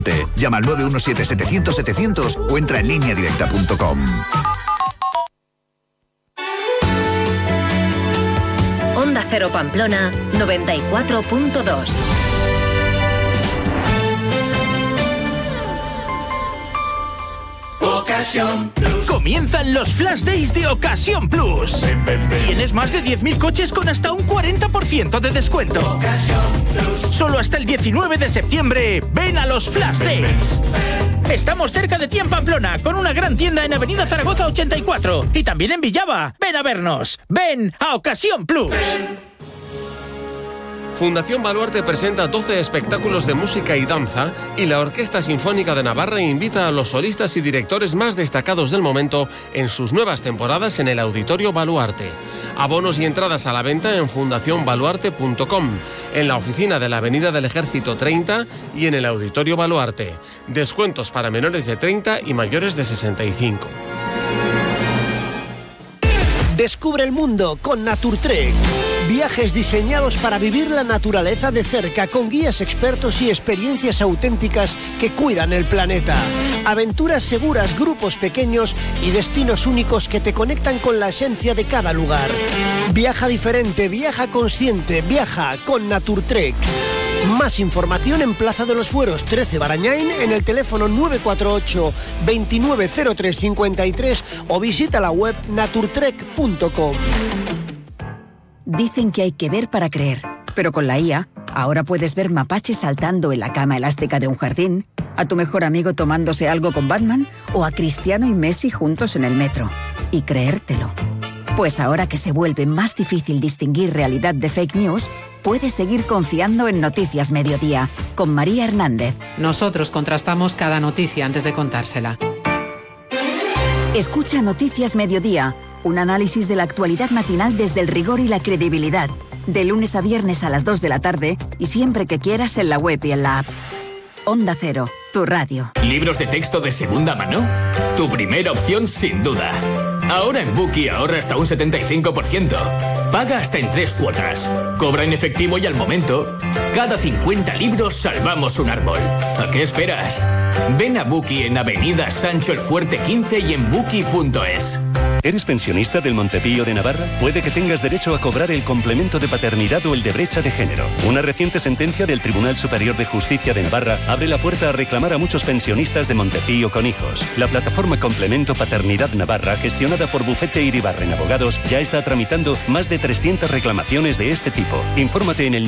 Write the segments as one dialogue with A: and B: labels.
A: Llama al 917-700-700 o entra en lineadirecta.com.
B: Onda Cero Pamplona 94.2.
C: Comienzan los Flash Days de Ocasión Plus. Tienes más de 10.000 coches con hasta un 40% de descuento. Solo hasta el 19 de septiembre, ven a los Flash Days. Estamos cerca de ti en Pamplona, con una gran tienda en Avenida Zaragoza 84 y también en Villava. Ven a vernos. Ven a Ocasión Plus.
D: Fundación Baluarte presenta 12 espectáculos de música y danza y la Orquesta Sinfónica de Navarra invita a los solistas y directores más destacados del momento en sus nuevas temporadas en el Auditorio Baluarte. Abonos y entradas a la venta en fundacionbaluarte.com, en la oficina de la Avenida del Ejército 30 y en el Auditorio Baluarte. Descuentos para menores de 30 y mayores de 65.
E: Descubre el mundo con Naturtrek. Viajes diseñados para vivir la naturaleza de cerca con guías expertos y experiencias auténticas que cuidan el planeta. Aventuras seguras, grupos pequeños y destinos únicos que te conectan con la esencia de cada lugar. Viaja diferente, viaja consciente, viaja con Naturtrek. Más información en Plaza de los Fueros 13 Barañain, en el teléfono 948 290353 o visita la web naturtrek.com.
F: Dicen que hay que ver para creer, pero con la IA, ahora puedes ver mapaches saltando en la cama elástica de un jardín, a tu mejor amigo tomándose algo con Batman o a Cristiano y Messi juntos en el metro. Y creértelo. Pues ahora que se vuelve más difícil distinguir realidad de fake news, puedes seguir confiando en Noticias Mediodía, con María Hernández.
G: Nosotros contrastamos cada noticia antes de contársela.
F: Escucha Noticias Mediodía, un análisis de la actualidad matinal desde el rigor y la credibilidad. De lunes a viernes a las 2 de la tarde y siempre que quieras en la web y en la app. Onda Cero, tu radio.
H: ¿Libros de texto de segunda mano? Tu primera opción sin duda. Ahora en Bookie ahorra hasta un 75%. Paga hasta en 3 cuotas. Cobra en efectivo y al momento. Cada 50 libros salvamos un árbol. ¿A qué esperas? Ven a Bookie en Avenida Sancho el Fuerte 15 y en bookie.es.
I: ¿Eres pensionista del Montepío de Navarra? Puede que tengas derecho a cobrar el complemento de paternidad o el de brecha de género. Una reciente sentencia del Tribunal Superior de Justicia de Navarra abre la puerta a reclamar a muchos pensionistas de Montepío con hijos. La plataforma Complemento Paternidad Navarra, gestionada por Bufete Iribarren Abogados, ya está tramitando más de 300 reclamaciones de este tipo. Infórmate en el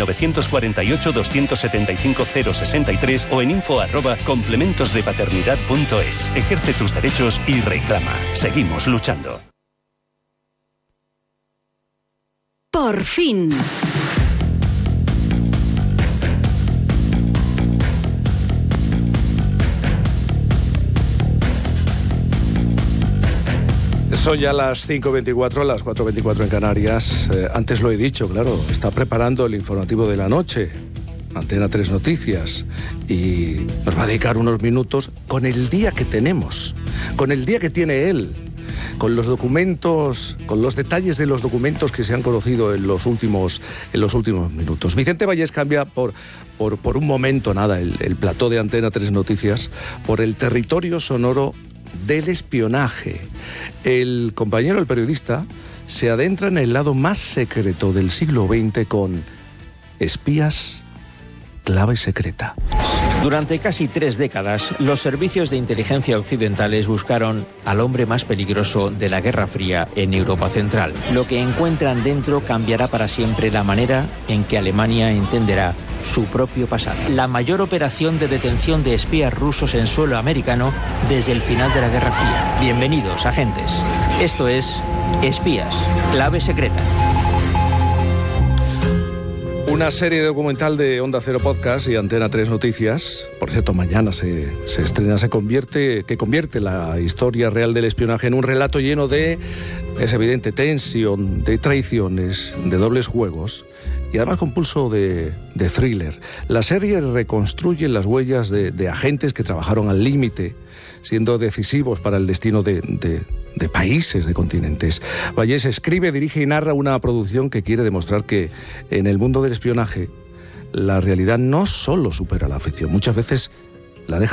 I: 948-275-063 o en info@complementosdepaternidad.es. Ejerce tus derechos y reclama. Seguimos luchando.
J: Por fin.
K: Son ya las 5:24, las 4:24 en Canarias. Antes lo he dicho, claro, está preparando el informativo de la noche, Antena 3 Noticias, y nos va a dedicar unos minutos con el día que tenemos, con el día que tiene él, con los documentos, con los detalles de los documentos que se han conocido en los últimos minutos. Vicente Vallés cambia por un momento, nada, el plató de Antena 3 Noticias, por el territorio sonoro del espionaje. El compañero, el periodista, se adentra en el lado más secreto del siglo XX con Espías, clave secreta.
L: Durante casi 3 décadas, los servicios de inteligencia occidentales buscaron al hombre más peligroso de la Guerra Fría en Europa Central. Lo que encuentran dentro cambiará para siempre la manera en que Alemania entenderá su propio pasado. La mayor operación de detención de espías rusos en suelo americano desde el final de la Guerra Fría. Bienvenidos, agentes. Esto es Espías, clave secreta.
K: Una serie documental de Onda Cero Podcast y Antena 3 Noticias. Por cierto, mañana se estrena, que convierte la historia real del espionaje en un relato lleno de, es evidente, tensión, de traiciones, de dobles juegos y además con pulso de thriller. La serie reconstruye las huellas de agentes que trabajaron al límite, siendo decisivos para el destino de países, de continentes. Vallés escribe, dirige y narra una producción que quiere demostrar que en el mundo del espionaje la realidad no solo supera la ficción, muchas veces la deja